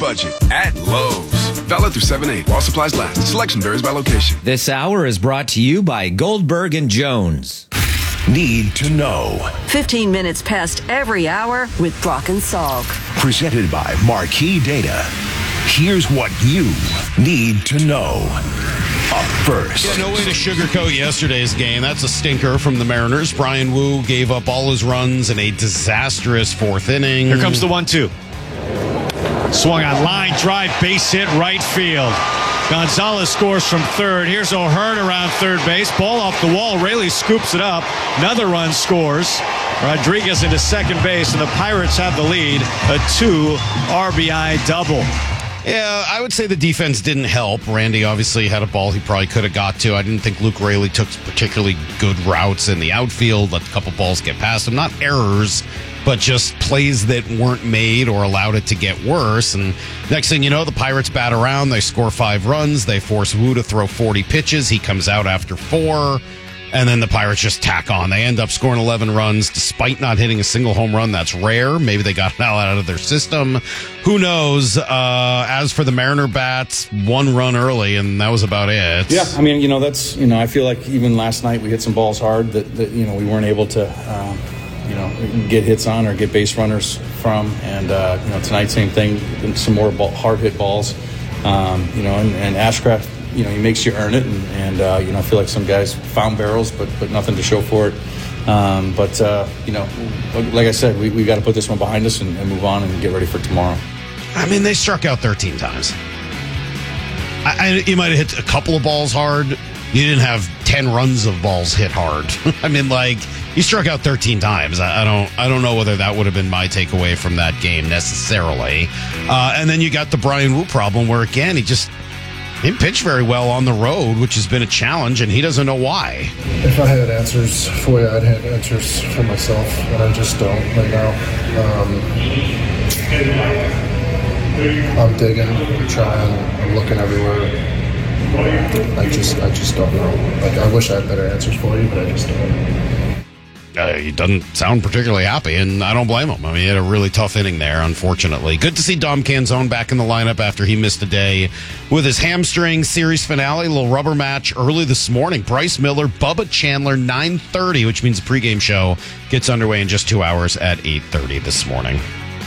budget at Lowe's. Valid through 7/8 while supplies last. Selection varies by location. This hour is brought to you by Goldberg and Jones. Need to know. 15 minutes past every hour with Brock and Salk. Presented by Marquee Data. Here's what you need to know. Up first. Yeah, no way to sugarcoat yesterday's game. That's a stinker from the Mariners. Brian Wu gave up all his runs in a disastrous fourth inning. Here comes the 1-2. Swung on line drive, base hit, right field. Gonzalez scores from third. Here's O'Hearn around third base. Ball off the wall. Raley scoops it up. Another run scores. Rodriguez into second base, and the Pirates have the lead. A 2 RBI double. Yeah, I would say the defense didn't help. Randy obviously had a ball he probably could have got to. I didn't think Luke Raley took particularly good routes in the outfield. Let a couple balls get past him. Not errors, but just plays that weren't made or allowed it to get worse. And next thing you know, the Pirates bat around. They score 5 runs. They force Wu to throw 40 pitches. He comes out after 4. And then the Pirates just tack on. They end up scoring 11 runs despite not hitting a single home run. That's rare. Maybe they got it all out of their system. Who knows? As for the Mariner bats, 1 run early, and that was about it. Yeah, I mean, that's, I feel like even last night we hit some balls hard that we weren't able to, get hits on or get base runners from. And, tonight, same thing, some more hard hit balls, and Ashcraft. He makes you earn it, and I feel like some guys found barrels, but nothing to show for it. Like I said, we got to put this one behind us and move on and get ready for tomorrow. I mean, they struck out 13 times. You might have hit a couple of balls hard. You didn't have 10 runs of balls hit hard. I mean, you struck out 13 times. I don't know whether that would have been my takeaway from that game necessarily. And then you got the Brian Wu problem, where again he didn't pitch very well on the road, which has been a challenge, and he doesn't know why. If I had answers for you, I'd have answers for myself, and I just don't right now. I'm digging, I'm trying, I'm looking everywhere. I just don't know. I wish I had better answers for you, but I just don't. He doesn't sound particularly happy, and I don't blame him. I mean, he had a really tough inning there, unfortunately. Good to see Dom Canzone back in the lineup after he missed a day with his hamstring. Series finale, little rubber match early this morning. Bryce Miller, Bubba Chandler, 9:30, which means the pregame show gets underway in just 2 hours at 8:30 this morning.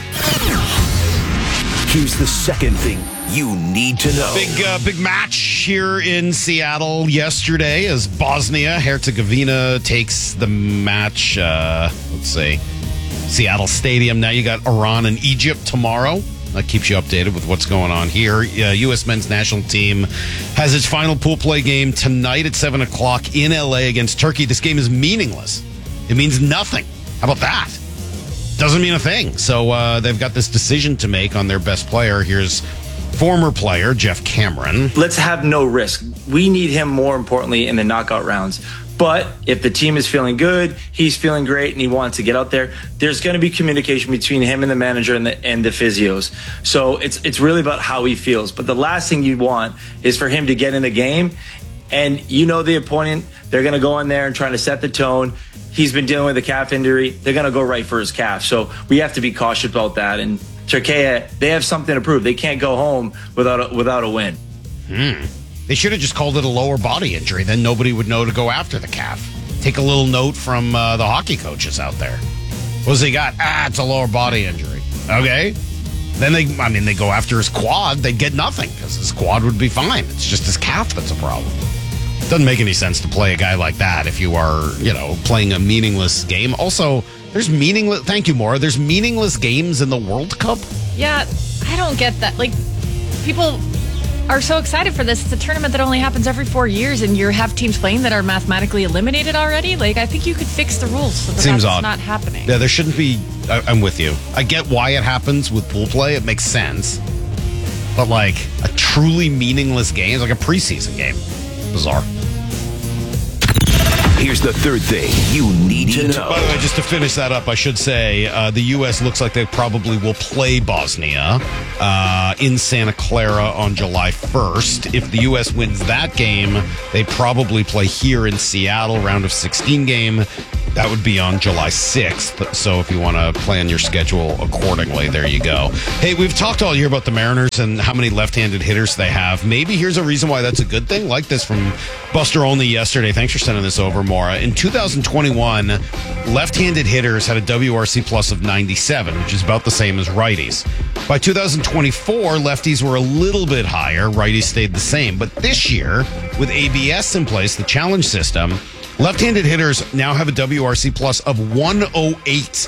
Here's the second thing you need to know. Big match here in Seattle yesterday as Bosnia-Herzegovina takes the match. Seattle Stadium. Now you got Iran and Egypt tomorrow. That keeps you updated with what's going on here. U.S. men's national team has its final pool play game tonight at 7 o'clock in L.A. against Turkey. This game is meaningless. It means nothing. How about that? Doesn't mean a thing. So they've got this decision to make on their best player. Here's former player Jeff Cameron. Let's have no risk. We need him more importantly in the knockout rounds. But if the team is feeling good, he's feeling great, and he wants to get out there, there's going to be communication between him and the manager and the physios. So it's really about how he feels. But the last thing you want is for him to get in the game, and the opponent, they're going to go in there and try to set the tone. He's been dealing with a calf injury. They're going to go right for his calf. So we have to be cautious about that. And Turkey, they have something to prove. They can't go home without a win. They should have just called it a lower body injury. Then nobody would know to go after the calf. Take a little note from the hockey coaches out there. What's he got? It's a lower body injury. Okay. Then they go after his quad. They'd get nothing because his quad would be fine. It's just his calf that's a problem. Doesn't make any sense to play a guy like that if you are, playing a meaningless game. Also, thank you, Maura. There's meaningless games in the World Cup? Yeah, I don't get that. People are so excited for this. It's a tournament that only happens every 4 years, and you have teams playing that are mathematically eliminated already. I think you could fix the rules so that Seems that's odd. not happening. Yeah, there shouldn't be. I'm with you. I get why it happens with pool play. It makes sense. But, a truly meaningless game is like a preseason game. Bizarre. Here's the third thing you need to know. By the way, just to finish that up, I should say the U.S. looks like they probably will play Bosnia in Santa Clara on July 1st. If the U.S. wins that game, they probably play here in Seattle, round of 16 game. That would be on July 6th. So if you want to plan your schedule accordingly, there you go. Hey, we've talked all year about the Mariners and how many left-handed hitters they have. Maybe here's a reason why that's a good thing. Like this from Buster Olney yesterday. Thanks for sending this over, Maura. In 2021, left-handed hitters had a WRC plus of 97, which is about the same as righties. By 2024, lefties were a little bit higher. Righties stayed the same. But this year, with ABS in place, the challenge system, left-handed hitters now have a WRC plus of 108,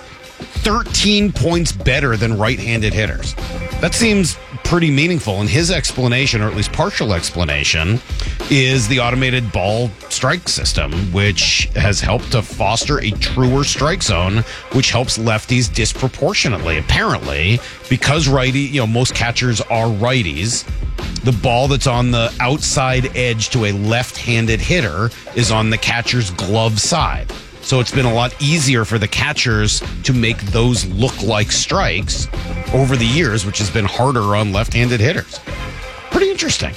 13 points better than right-handed hitters. That seems pretty meaningful. And his explanation, or at least partial explanation, is the automated ball strike system, which has helped to foster a truer strike zone, which helps lefties disproportionately. Apparently, because most catchers are righties, the ball that's on the outside edge to a left-handed hitter is on the catcher's glove side. So it's been a lot easier for the catchers to make those look like strikes over the years, which has been harder on left-handed hitters. Pretty interesting.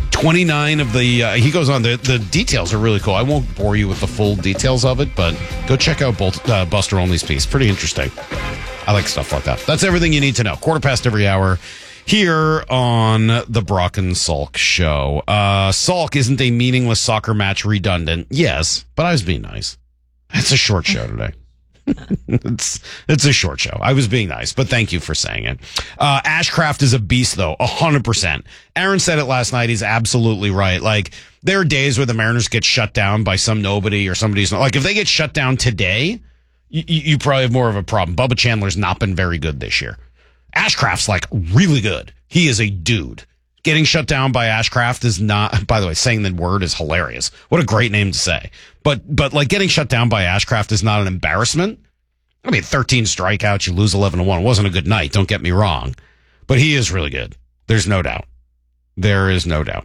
29 of the, he goes on, the details are really cool. I won't bore you with the full details of it, but go check out Buster Olney's piece. Pretty interesting. I like stuff like that. That's everything you need to know. 1:15 every hour here on the Brock and Salk show. Salk, isn't a meaningless soccer match redundant? Yes, but I was being nice. It's a short show today. It's a short show. I was being nice, but thank you for saying it. Ashcraft is a beast, though, 100%. Aaron said it last night. He's absolutely right. Like, there are days where the Mariners get shut down by some nobody or somebody's not. Like, if they get shut down today, you probably have more of a problem. Bubba Chandler's not been very good this year. Ashcraft's, like, really good. He is a dude. Getting shut down by Ashcraft is not, by the way, saying the word is hilarious. What a great name to say. But like getting shut down by Ashcraft is not an embarrassment. I mean, 13 strikeouts, you lose 11-1. It wasn't a good night. Don't get me wrong, but he is really good. There's no doubt. There is no doubt.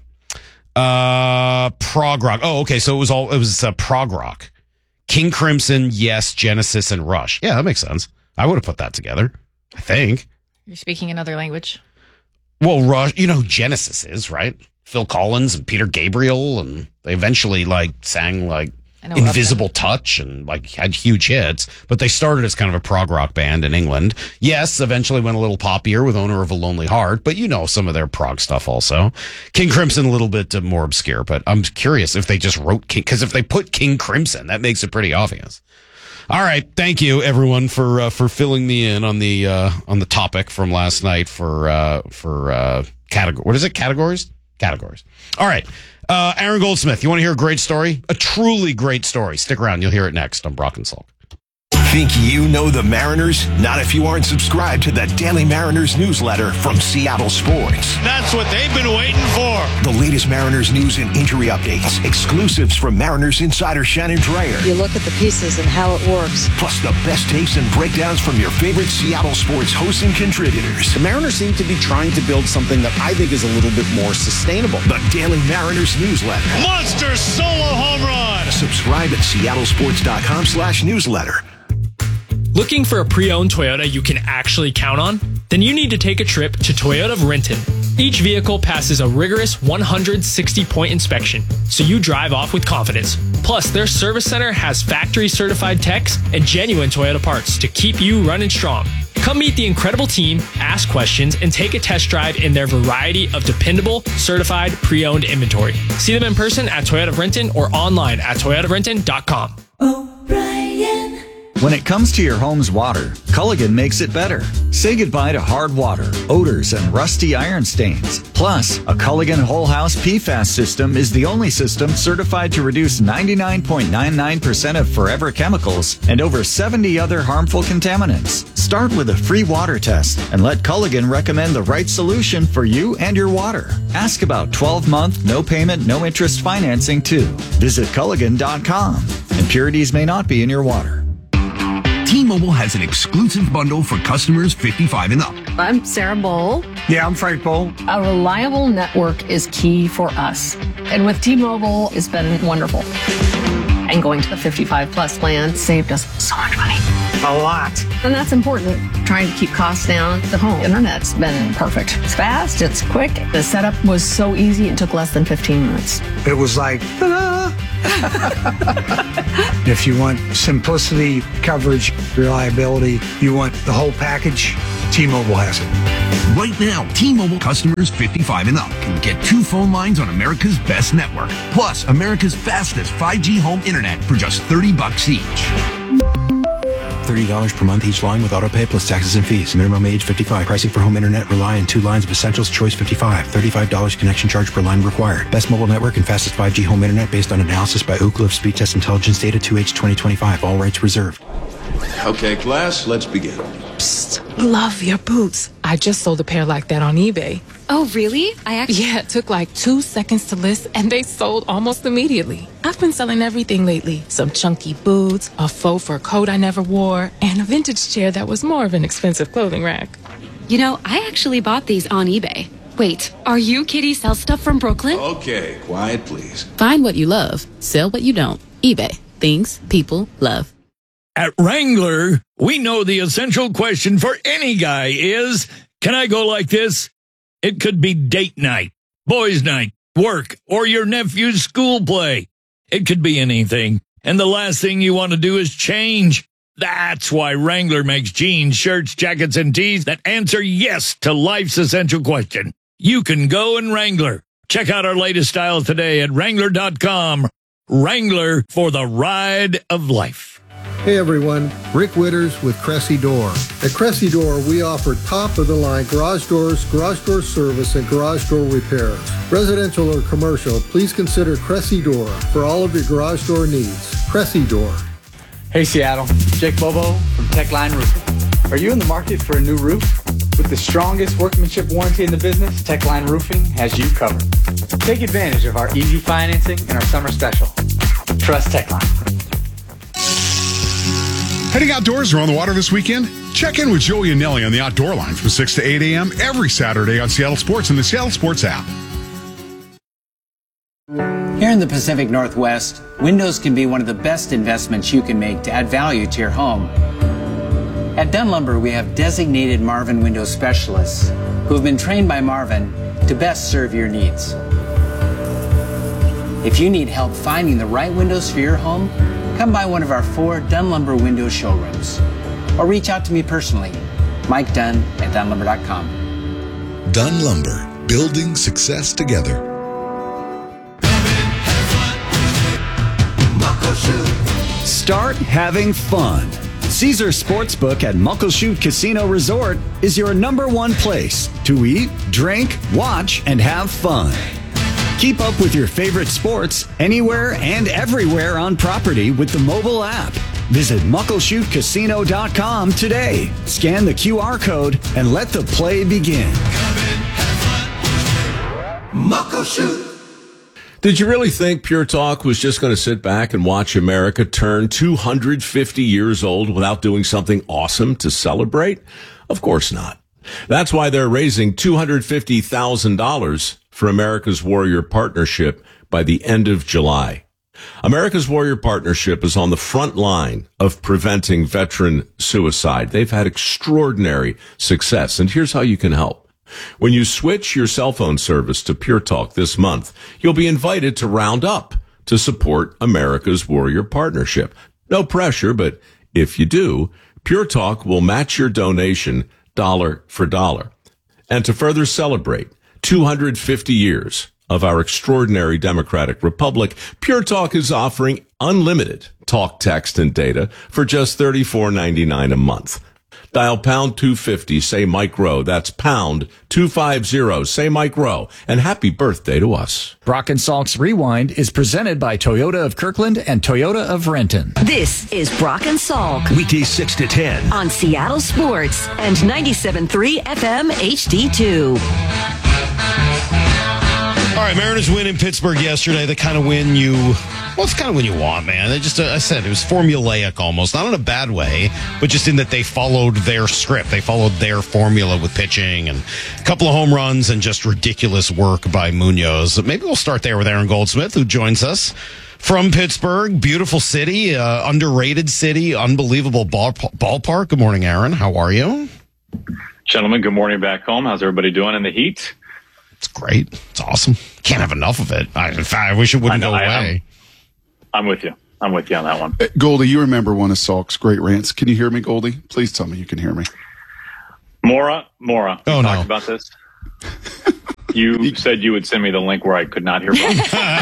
Prog rock. Oh, okay. So it was prog rock. King Crimson, yes, Genesis and Rush. Yeah, that makes sense. I would have put that together, I think. You're speaking another language. Well, Rush, you know who Genesis is, right? Phil Collins and Peter Gabriel, and they eventually sang Invisible Touch and had huge hits, but they started as kind of a prog rock band in England. Yes, eventually went a little poppier with Owner of a Lonely Heart, but you know some of their prog stuff also. King Crimson a little bit more obscure, but I'm curious if they just wrote King, because if they put King Crimson, that makes it pretty obvious. All right, thank you everyone for filling me in on the topic from last night for category. What is it? Categories. All right, Aaron Goldsmith. You want to hear a great story? A truly great story. Stick around. You'll hear it next on Brock and Salk. Think you know the Mariners? Not if you aren't subscribed to the Daily Mariners newsletter from Seattle Sports. That's what they've been waiting for. The latest Mariners news and injury updates. Exclusives from Mariners insider Shannon Dreyer. You look at the pieces and how it works. Plus the best takes and breakdowns from your favorite Seattle Sports hosts and contributors. The Mariners seem to be trying to build something that I think is a little bit more sustainable. The Daily Mariners newsletter. Monster solo home run. Subscribe at seattlesports.com/newsletter. Looking for a pre-owned Toyota you can actually count on? Then you need to take a trip to Toyota of Renton. Each vehicle passes a rigorous 160-point inspection, so you drive off with confidence. Plus, their service center has factory-certified techs and genuine Toyota parts to keep you running strong. Come meet the incredible team, ask questions, and take a test drive in their variety of dependable, certified, pre-owned inventory. See them in person at Toyota of Renton or online at toyotaofrenton.com. O'Brien. When it comes to your home's water, Culligan makes it better. Say goodbye to hard water, odors, and rusty iron stains. Plus, a Culligan Whole House PFAS system is the only system certified to reduce 99.99% of forever chemicals and over 70 other harmful contaminants. Start with a free water test and let Culligan recommend the right solution for you and your water. Ask about 12-month, no payment, no interest financing too. Visit Culligan.com. Impurities may not be in your water. T-Mobile has an exclusive bundle for customers 55 and up. I'm Sarah Bowl. Yeah, I'm Frank Bowl. A reliable network is key for us. And with T-Mobile, it's been wonderful. And going to the 55 plus plan saved us so much money. A lot. And that's important. Trying to keep costs down. The home internet's been perfect. It's fast, it's quick. The setup was so easy, it took less than 15 minutes. It was like, ta-da! If you want simplicity, coverage, reliability, you want the whole package, T-Mobile has it. Right now, T-Mobile customers 55 and up can get 2 phone lines on America's best network, plus America's fastest 5G home internet for just $30 each. $30 per month each line with autopay plus taxes and fees. Minimum age 55. Pricing for home internet rely on 2 lines of Essentials Choice 55. $35 connection charge per line required. Best mobile network and fastest 5G home internet based on analysis by Ookla of Speed Test Intelligence data 2H 2025. All rights reserved. Okay, class, let's begin. Psst, love your boots. I just sold a pair like that on eBay. Oh, really? Yeah, it took like 2 seconds to list and they sold almost immediately. I've been selling everything lately. Some chunky boots, a faux fur coat I never wore, and a vintage chair that was more of an expensive clothing rack. You know, I actually bought these on eBay. Wait, are you Kitty Sell Stuff from Brooklyn? Okay, quiet, please. Find what you love. Sell what you don't. eBay. Things people love. At Wrangler, we know the essential question for any guy is, can I go like this? It could be date night, boys' night, work, or your nephew's school play. It could be anything. And the last thing you want to do is change. That's why Wrangler makes jeans, shirts, jackets, and tees that answer yes to life's essential question. You can go in Wrangler. Check out our latest styles today at Wrangler.com. Wrangler for the ride of life. Hey everyone, Rick Witters with Cressy Door. At Cressy Door, we offer top-of-the-line garage doors, garage door service, and garage door repairs. Residential or commercial, please consider Cressy Door for all of your garage door needs. Cressy Door. Hey Seattle, Jake Bobo from Techline Roofing. Are you in the market for a new roof? With the strongest workmanship warranty in the business, Techline Roofing has you covered. Take advantage of our easy financing and our summer special. Trust Techline. Heading outdoors or on the water this weekend? Check in with Joey and Nelly on the Outdoor Line from 6 to 8 a.m. every Saturday on Seattle Sports and the Seattle Sports app. Here in the Pacific Northwest, windows can be one of the best investments you can make to add value to your home. At Dunn Lumber, we have designated Marvin window specialists who have been trained by Marvin to best serve your needs. If you need help finding the right windows for your home, come by one of our 4 Dunn Lumber window showrooms. Or reach out to me personally, Mike Dunn at DunnLumber.com. Dunn Lumber, building success together. Start having fun. Caesar Sportsbook at Muckleshoot Casino Resort is your #1 place to eat, drink, watch, and have fun. Keep up with your favorite sports anywhere and everywhere on property with the mobile app. Visit MuckleshootCasino.com today. Scan the QR code and let the play begin. Muckleshoot. Did you really think Pure Talk was just going to sit back and watch America turn 250 years old without doing something awesome to celebrate? Of course not. That's why they're raising $250,000 for America's Warrior Partnership by the end of July. America's Warrior Partnership is on the front line of preventing veteran suicide. They've had extraordinary success, and here's how you can help. When you switch your cell phone service to Pure Talk this month, you'll be invited to round up to support America's Warrior Partnership. No pressure, but if you do, Pure Talk will match your donation dollar for dollar. And to further celebrate 250 years of our extraordinary democratic republic, Pure Talk is offering unlimited talk, text, and data for just $34.99 a month. Dial pound 250, say Mike Rowe. That's pound 250, say Mike Rowe. And happy birthday to us. Brock and Salk's Rewind is presented by Toyota of Kirkland and Toyota of Renton. This is Brock and Salk. Weekdays 6 to 10. On Seattle Sports and 97.3 FM HD2. All right, Mariners win in Pittsburgh yesterday. The kind of win it's kind of win you want, man. They just, I said, it was formulaic almost. Not in a bad way, but just in that they followed their script. They followed their formula with pitching and a couple of home runs and just ridiculous work by Munoz. Maybe we'll start there with Aaron Goldsmith, who joins us from Pittsburgh. Beautiful city, underrated city, unbelievable ballpark. Good morning, Aaron. How are you? Gentlemen, good morning back home. How's everybody doing in the heat? It's great. It's awesome. Can't have enough of it. I wish it wouldn't go away. I'm with you on that one. Goldie, you remember one of Salk's great rants. Can you hear me, Goldie? Please tell me you can hear me. Mora, oh, talked about this. You said you would send me the link where I could not hear from.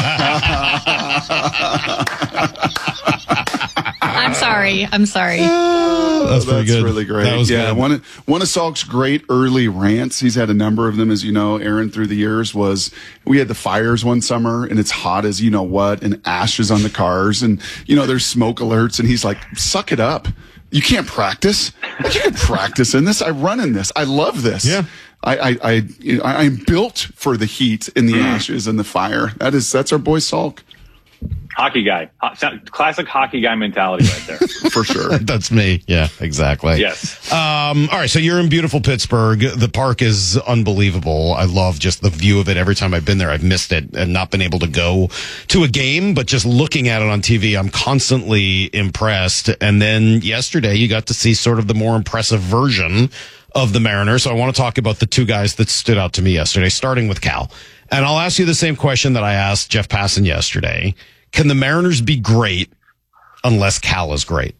I'm sorry. That's pretty good. Really great. That was good. good. One of Salk's great early rants, he's had a number of them, as you know, Aaron, through the years, was we had the fires one summer and it's hot as you know what, and ashes on the cars, and there's smoke alerts, and he's like, suck it up. You can't practice. You can practice in this. I run in this. I love this. Yeah. I'm built for the heat and the ashes and the fire. That's our boy Salk. Hockey guy. Classic hockey guy mentality right there. For sure. That's me. Yeah, exactly. Yes. All right, so you're in beautiful Pittsburgh. The park is unbelievable. I love just the view of it. Every time I've been there, I've missed it and not been able to go to a game, but just looking at it on TV, I'm constantly impressed. And then yesterday, you got to see sort of the more impressive version of the Mariners. So I want to talk about the two guys that stood out to me yesterday, starting with Cal. And I'll ask you the same question that I asked Jeff Passan yesterday. Can the Mariners be great unless Cal is great?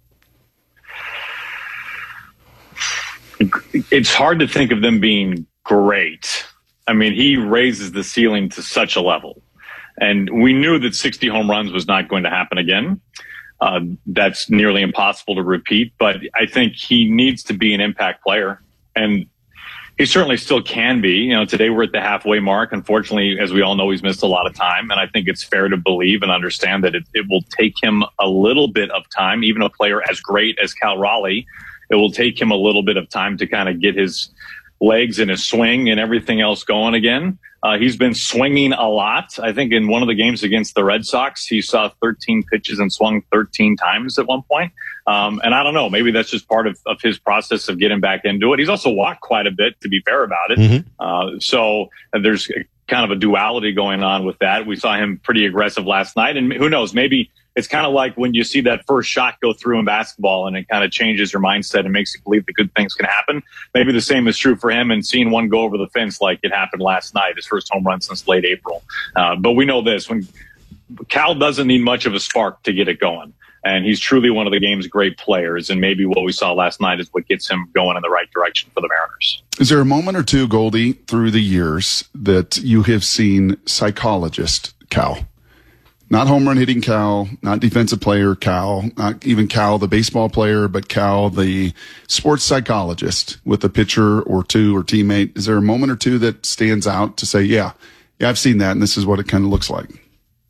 It's hard to think of them being great. I mean, he raises the ceiling to such a level. And we knew that 60 home runs was not going to happen again. That's nearly impossible to repeat, but I think he needs to be an impact player. And he certainly still can be. Today we're at the halfway mark. Unfortunately, as we all know, he's missed a lot of time. And I think it's fair to believe and understand that it will take him a little bit of time. Even a player as great as Cal Raleigh, it will take him a little bit of time to kind of get his legs and his swing and everything else going again. He's been swinging a lot. I think in one of the games against the Red Sox, he saw 13 pitches and swung 13 times at one point. And I don't know, maybe that's just part of his process of getting back into it. He's also walked quite a bit, to be fair about it. Mm-hmm. So there's kind of a duality going on with that. We saw him pretty aggressive last night, and who knows, maybe it's kind of like when you see that first shot go through in basketball and it kind of changes your mindset and makes you believe that good things can happen. Maybe the same is true for him, and seeing one go over the fence like it happened last night, his first home run since late April. But we know this, when Cal doesn't need much of a spark to get it going. And he's truly one of the game's great players. And maybe what we saw last night is what gets him going in the right direction for the Mariners. Is there a moment or two, Goldie, through the years that you have seen psychologist Cal? Not home run hitting Cal, not defensive player Cal, not even Cal, the baseball player, but Cal, the sports psychologist with a pitcher or two or teammate. Is there a moment or two that stands out to say, yeah, I've seen that, and this is what it kind of looks like?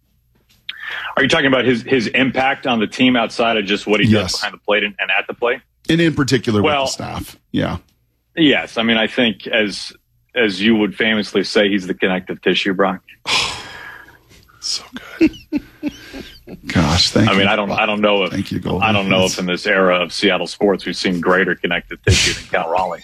Are you talking about his impact on the team outside of just what he does behind the plate and at the plate? And in particular with the staff. Yeah. Yes. I mean, I think as you would famously say, he's the connective tissue, Brock. So good. Gosh, thank you. I mean, I don't know if thank you, Goldie. I don't know if in this era of Seattle sports we've seen greater connective tissue than Cal Raleigh.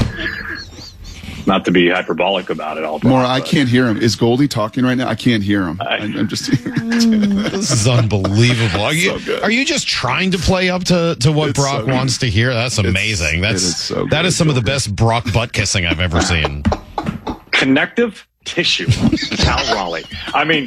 Not to be hyperbolic about it all. Maura, I can't hear him. Is Goldie talking right now? I can't hear him. I'm just. This is unbelievable. Are you just trying to play up to what Brock wants to hear? That's amazing. That is some of the best Brock butt kissing I've ever seen. Connective tissue, Cal Raleigh. I mean,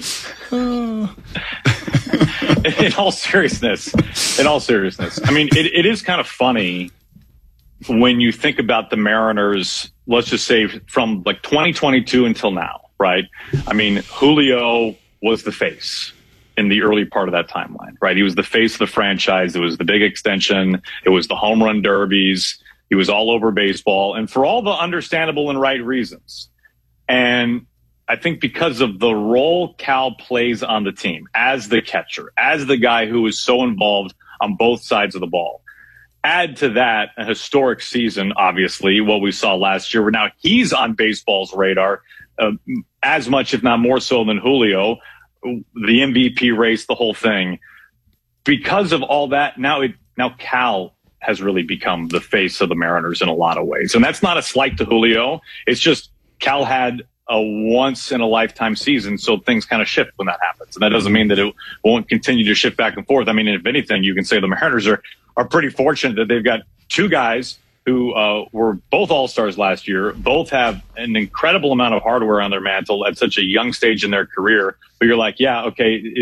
in all seriousness, I mean, it is kind of funny when you think about the Mariners, let's just say from like 2022 until now, right? I mean, Julio was the face in the early part of that timeline, right? He was the face of the franchise. It was the big extension. It was the home run derbies. He was all over baseball, and for all the understandable and right reasons. And I think because of the role Cal plays on the team as the catcher, as the guy who is so involved on both sides of the ball, add to that a historic season, obviously, what we saw last year, where now he's on baseball's radar as much, if not more so than Julio, the MVP race, the whole thing. Because of all that, now Cal has really become the face of the Mariners in a lot of ways. And that's not a slight to Julio. It's just Cal had a once-in-a-lifetime season, so things kind of shift when that happens. And that doesn't mean that it won't continue to shift back and forth. I mean, if anything, you can say the Mariners are pretty fortunate that they've got two guys who were both all-stars last year, both have an incredible amount of hardware on their mantle at such a young stage in their career. But you're like, yeah, okay,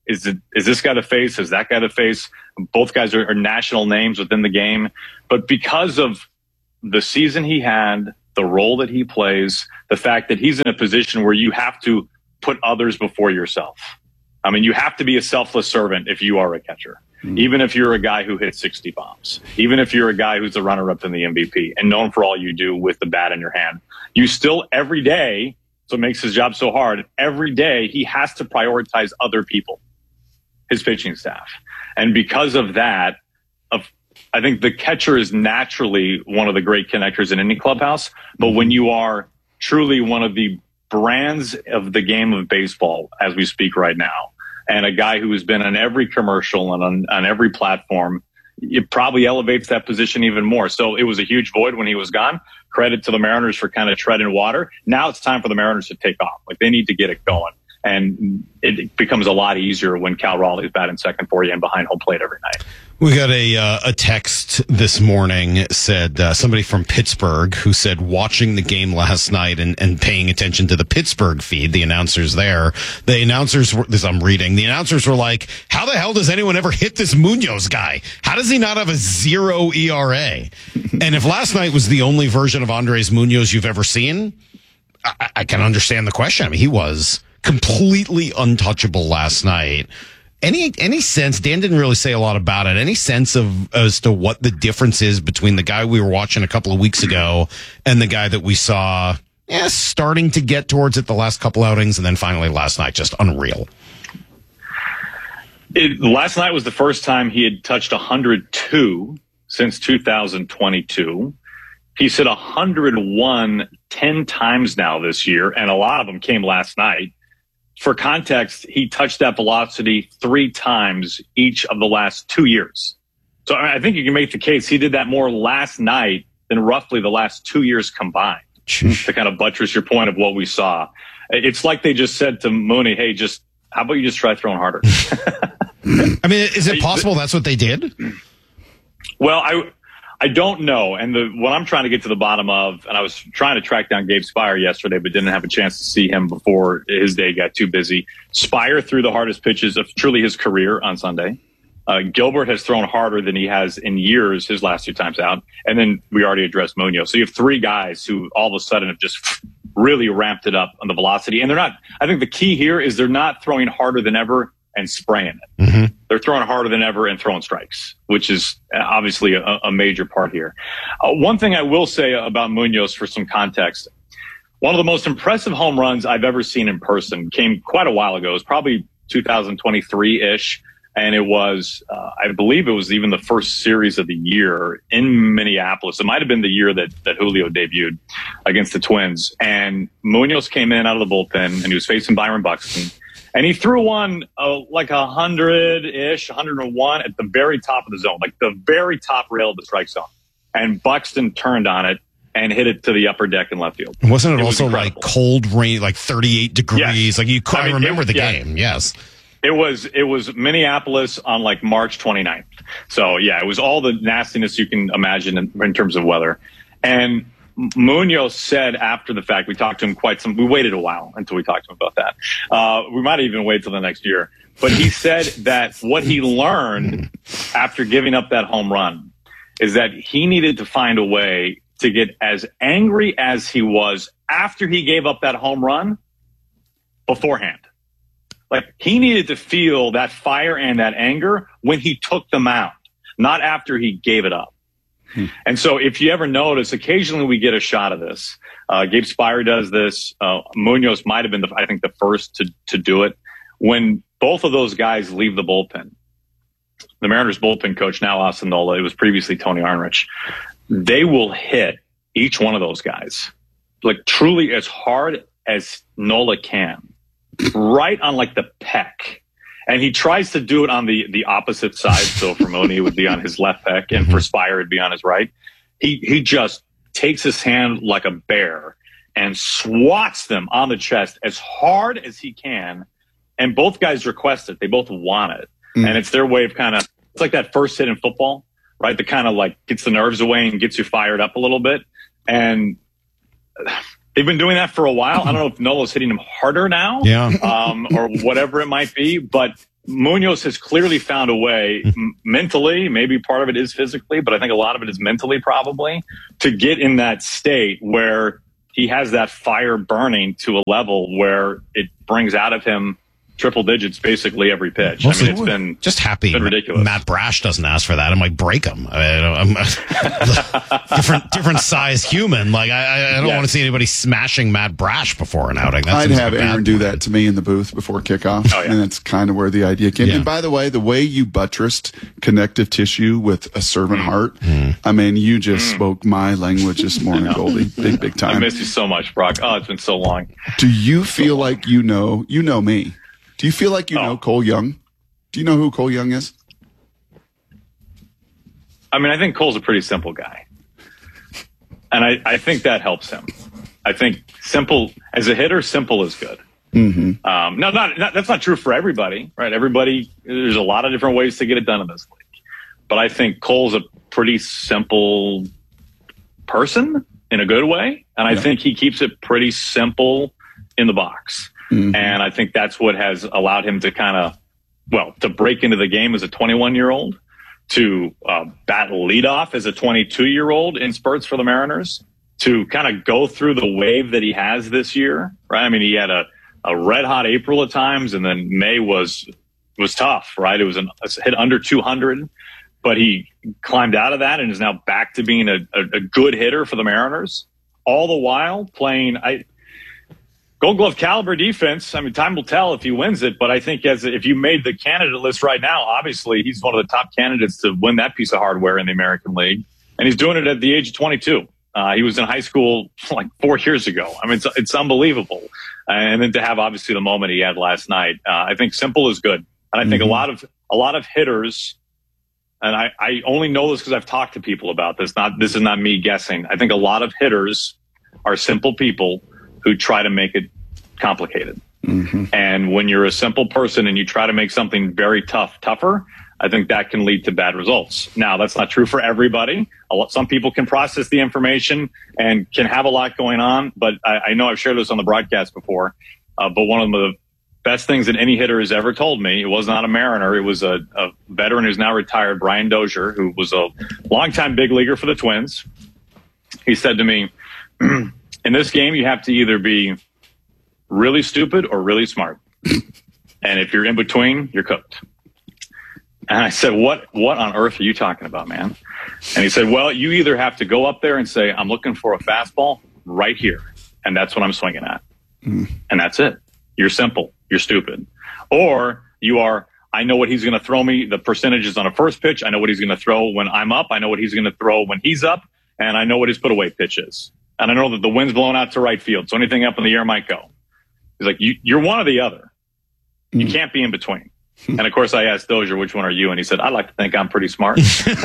Is this guy the face? Is that guy the face? Both guys are national names within the game. But because of the season he had, the role that he plays, the fact that he's in a position where you have to put others before yourself. I mean, you have to be a selfless servant if you are a catcher. Even if you're a guy who hits 60 bombs, even if you're a guy who's the runner-up in the MVP and known for all you do with the bat in your hand, you still every day, so it makes his job so hard, every day he has to prioritize other people, his pitching staff. And because of that, I think the catcher is naturally one of the great connectors in any clubhouse. But when you are truly one of the brands of the game of baseball as we speak right now, and a guy who has been on every commercial and on every platform, it probably elevates that position even more. So it was a huge void when he was gone. Credit to the Mariners for kind of treading water. Now it's time for the Mariners to take off. Like, they need to get it going. And it becomes a lot easier when Cal Raleigh is batting second for you and behind home plate every night. We got a text this morning, said somebody from Pittsburgh who said watching the game last night and paying attention to the Pittsburgh feed, the announcers there, the announcers were, this I'm reading, the announcers were like, how the hell does anyone ever hit this Munoz guy? How does he not have a 0 ERA? And if last night was the only version of Andres Munoz you've ever seen, I can understand the question. I mean, he was completely untouchable last night. Any sense, Dan didn't really say a lot about it, any sense of as to what the difference is between the guy we were watching a couple of weeks ago and the guy that we saw starting to get towards it the last couple outings and then finally last night? Just unreal. Last night was the first time he had touched 102 since 2022. He's hit 101 10 times now this year, and a lot of them came last night. For context, he touched that velocity 3 times each of the last 2 years. So I think you can make the case he did that more last night than roughly the last 2 years combined, to kind of buttress your point of what we saw. It's like they just said to Mooney, hey, how about you just try throwing harder? I mean, is it possible that's what they did? Well, I don't know. And what I'm trying to get to the bottom of, and I was trying to track down Gabe Spire yesterday, but didn't have a chance to see him before his day got too busy. Spire threw the hardest pitches of truly his career on Sunday. Gilbert has thrown harder than he has in years his last 2 times out. And then we already addressed Munoz. So you have 3 guys who all of a sudden have just really ramped it up on the velocity. And I think the key here is they're not throwing harder than ever and spraying it. Mm-hmm. They're throwing harder than ever and throwing strikes, which is obviously a major part here. One thing I will say about Munoz for some context, one of the most impressive home runs I've ever seen in person came quite a while ago. It was probably 2023-ish. And it was, I believe it was even the first series of the year in Minneapolis. It might have been the year that Julio debuted against the Twins. And Munoz came in out of the bullpen and he was facing Byron Buxton. And he threw one like 100-ish, 101 at the very top of the zone, like the very top rail of the strike zone. And Buxton turned on it and hit it to the upper deck in left field. Wasn't it also like cold rain, like 38 degrees? Yes. Like I remember the game. Yes. It was Minneapolis on like March 29th. So yeah, it was all the nastiness you can imagine in terms of weather. And Munoz said after the fact, we talked to him we waited a while until we talked to him about that. We might even wait till the next year. But he said that what he learned after giving up that home run is that he needed to find a way to get as angry as he was after he gave up that home run beforehand. Like, he needed to feel that fire and that anger when he took the mound, not after he gave it up. And so if you ever notice, occasionally we get a shot of this. Gabe Spire does this. Munoz might have been, the first to do it. When both of those guys leave the bullpen, the Mariners bullpen coach, now Austin Nola, it was previously Tony Arnrich, they will hit each one of those guys, like truly as hard as Nola can, right on like the peck. And he tries to do it on the opposite side. So for Mooney, it would be on his left pec, and for Spire, it'd be on his right. He just takes his hand like a bear and swats them on the chest as hard as he can. And both guys request it. They both want it. And it's their way of it's like that first hit in football, right? That kind of like gets the nerves away and gets you fired up a little bit. And they've been doing that for a while. I don't know if Nola's hitting him harder now, or whatever it might be, but Munoz has clearly found a way mentally, maybe part of it is physically, but I think a lot of it is mentally probably, to get in that state where he has that fire burning to a level where it brings out of him triple digits basically every pitch. Well, I mean, it's been just happy. Been ridiculous. Matt Brash doesn't ask for that. I might break him. I'm a different size human. Like I don't want to see anybody smashing Matt Brash before an outing. I'd have Aaron do that to me in the booth before kickoff, and that's kind of where the idea came. Yeah. And by the way you buttressed connective tissue with a servant heart, I mean, you just spoke my language this morning, Goldie. Big time. I miss you so much, Brock. Oh, it's been so long. Do you feel like you know me? Do you feel like you know Cole Young? Do you know who Cole Young is? I mean, I think Cole's a pretty simple guy. And I think that helps him. I think simple, as a hitter, simple is good. Mm-hmm. No, that's not true for everybody, right? There's a lot of different ways to get it done in this league. But I think Cole's a pretty simple person in a good way. And I think he keeps it pretty simple in the box. Mm-hmm. And I think that's what has allowed him to to break into the game as a 21-year-old, to bat leadoff as a 22-year-old in spurts for the Mariners, to kind of go through the wave that he has this year, right? I mean, he had a red-hot April at times, and then May was tough, right? It was a hit under 200, but he climbed out of that and is now back to being a good hitter for the Mariners, all the while playing Gold Glove caliber defense. I mean, time will tell if he wins it, but I think if you made the candidate list right now, obviously he's one of the top candidates to win that piece of hardware in the American League, and he's doing it at the age of 22. He was in high school like 4 years ago. I mean, it's unbelievable. And then to have obviously the moment he had last night, I think simple is good. And I think a lot of hitters, and I only know this because I've talked to people about this. This is not me guessing. I think a lot of hitters are simple people who try to make it complicated. Mm-hmm. And when you're a simple person and you try to make something very tougher, I think that can lead to bad results. Now, that's not true for everybody. Some people can process the information and can have a lot going on, but I know I've shared this on the broadcast before, but one of the best things that any hitter has ever told me, it was not a Mariner, it was a veteran who's now retired, Brian Dozier, who was a longtime big leaguer for the Twins. He said to me, in this game, you have to either be really stupid or really smart. And if you're in between, you're cooked. And I said, what on earth are you talking about, man? And he said, well, you either have to go up there and say, I'm looking for a fastball right here. And that's what I'm swinging at. And that's it. You're simple. You're stupid. Or you are, I know what he's going to throw me, the percentages on a first pitch. I know what he's going to throw when I'm up. I know what he's going to throw when he's up. And I know what his put away pitch is. And I know that the wind's blowing out to right field, so anything up in the air might go. He's like, you're one or the other. You can't be in between. And, of course, I asked Dozier, which one are you? And he said, I like to think I'm pretty smart.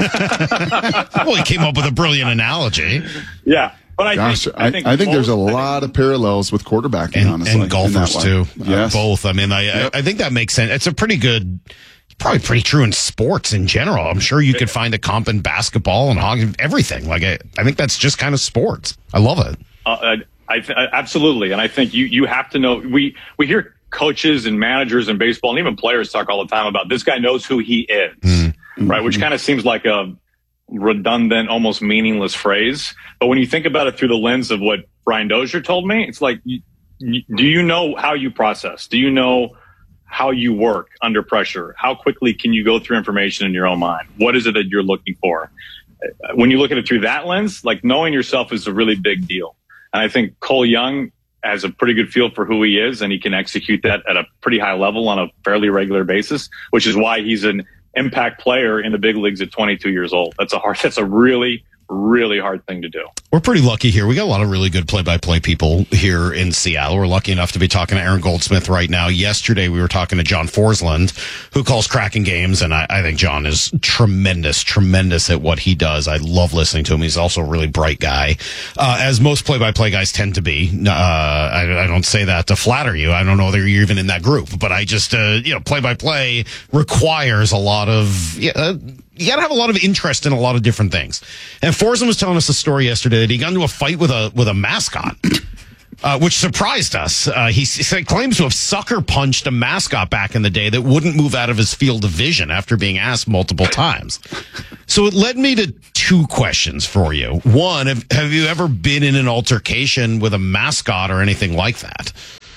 Well, he came up with a brilliant analogy. Yeah. But I think there's a lot of parallels with quarterbacking, honestly. And golfers, too. Yes. Both. I mean, I think that makes sense. It's a pretty good... Probably pretty true in sports in general. I'm sure you could find a comp in basketball and hockey, everything. Like I think that's just kind of sports. I love it. Absolutely, and I think you have to know. We hear coaches and managers in baseball and even players talk all the time about this guy knows who he is, right? Which kind of seems like a redundant, almost meaningless phrase. But when you think about it through the lens of what Brian Dozier told me, it's like, do you know how you process? Do you know how you work under pressure? How quickly can you go through information in your own mind? What is it that you're looking for? When you look at it through that lens, like knowing yourself is a really big deal. And I think Cole Young has a pretty good feel for who he is, and he can execute that at a pretty high level on a fairly regular basis, which is why he's an impact player in the big leagues at 22 years old. That's a really, really hard thing to do. We're pretty lucky here. We got a lot of really good play-by-play people here in Seattle. We're lucky enough to be talking to Aaron Goldsmith right now. Yesterday, we were talking to John Forsland, who calls Kraken games, and I think John is tremendous at what he does. I love listening to him. He's also a really bright guy, as most play-by-play guys tend to be. I don't say that to flatter you. I don't know whether you're even in that group, but I just, play-by-play requires a lot of... you got to have a lot of interest in a lot of different things. And Forsland was telling us a story yesterday that he got into a fight with a mascot. which surprised us. He claims to have sucker punched a mascot back in the day that wouldn't move out of his field of vision after being asked multiple times. So it led me to two questions for you. One, have you ever been in an altercation with a mascot or anything like that?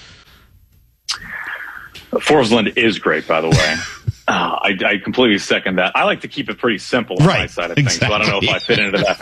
Forsland is great, by the way. I completely second that. I like to keep it pretty simple on my side of things, so I don't know if I fit into that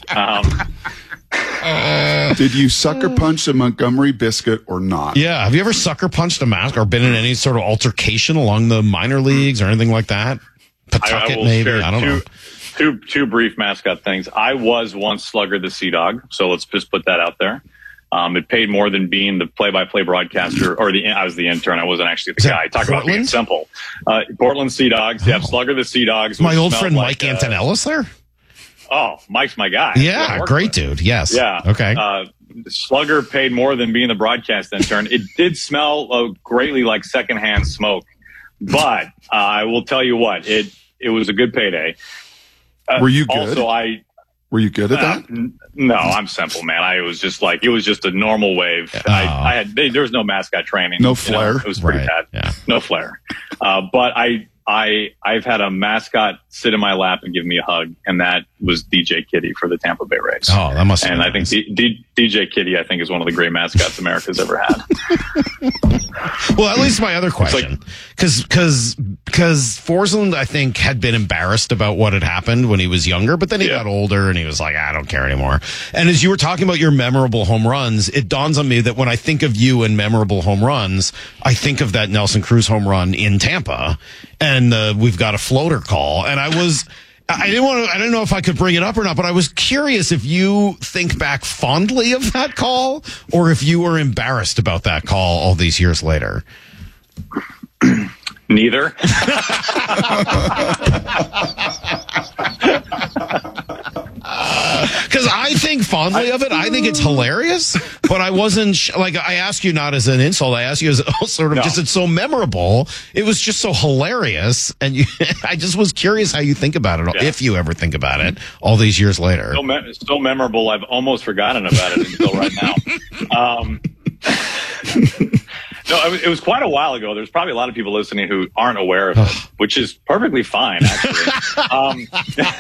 bucket. Did you sucker punch a Montgomery biscuit or not? Yeah. Have you ever sucker punched a mascot or been in any sort of altercation along the minor leagues or anything like that? Pawtucket, maybe? I don't know. Two brief mascot things. I was once Slugger the Sea Dog, so let's just put that out there. It paid more than being the play-by-play broadcaster, or I was the intern. I wasn't actually the guy. Talk about being simple. Portland Sea Dogs. Yeah, Slugger the Sea Dogs. My old friend Mike Antonellis there? Oh, Mike's my guy. Yeah, great dude. Yes. Yeah. Okay. Slugger paid more than being the broadcast intern. It did smell greatly like secondhand smoke, but I will tell you what, it was a good payday. Were you good? Also, were you good at that? No, I'm simple, man. It was just a normal wave. There was no mascot training. No flair. It was pretty bad. Yeah. No flair. But I've had a mascot sit in my lap and give me a hug, and that was DJ Kitty for the Tampa Bay Rays. Oh, that must. And I think DJ Kitty, I think, is one of the great mascots America's ever had. Well, at least my other question, because Forsland, I think, had been embarrassed about what had happened when he was younger, but then he got older and he was like, I don't care anymore. And as you were talking about your memorable home runs, it dawns on me that when I think of you and memorable home runs, I think of that Nelson Cruz home run in Tampa, and we've got a floater call, and I didn't know if I could bring it up or not, but I was curious if you think back fondly of that call or if you were embarrassed about that call all these years later. Neither. Because I think fondly of it. I think it's hilarious, but I wasn't I asked you not as an insult. I asked you as sort of just, it's so memorable. It was just so hilarious. And I just was curious how you think about it, if you ever think about it all these years later. So memorable. I've almost forgotten about it until right now. No, it was quite a while ago. There's probably a lot of people listening who aren't aware of it, which is perfectly fine, actually.